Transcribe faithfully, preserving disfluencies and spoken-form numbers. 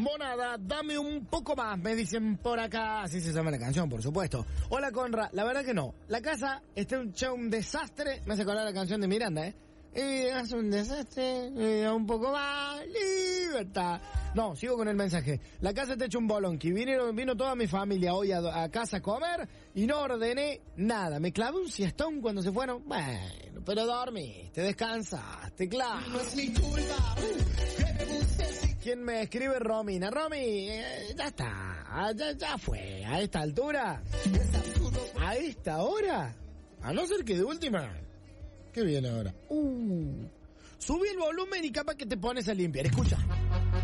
Monada, dame un poco más, me dicen por acá. Así se llama la canción, por supuesto. Hola, Conra. La verdad que no. La casa está hecha un desastre. Me hace acordar la canción de Miranda, ¿eh? Y es un desastre, y un poco más, libertad. No, sigo con el mensaje. La casa está hecha un bolonqui. Vino, vino toda mi familia hoy a, a casa a comer y no ordené nada. Me clavé un siestón cuando se fueron. Bueno, pero dormiste, descansaste, claro. No es mi culpa. ¿Quién me escribe? Romina. Romy, eh, ya está, ya, ya fue. A esta altura, a esta hora, a no ser que de última. ¿Qué viene ahora? Uh, subí el volumen y capaz que te pones a limpiar. Escucha.